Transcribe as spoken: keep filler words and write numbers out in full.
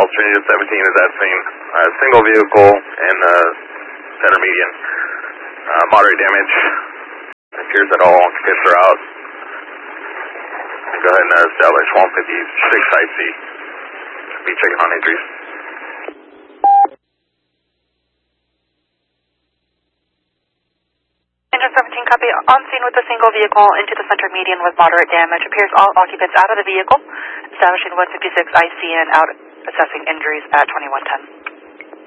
Stranger seventeen is at scene. Uh, single vehicle in uh, center median. Uh, moderate damage. It appears that all occupants are out. Go ahead and uh, establish one fifty-six I C. Be checking on injuries. Engine seventeen, copy. On scene with a single vehicle into the center median with moderate damage. Appears all occupants out of the vehicle. Establishing one fifty-six I C and out assessing injuries at twenty-one ten.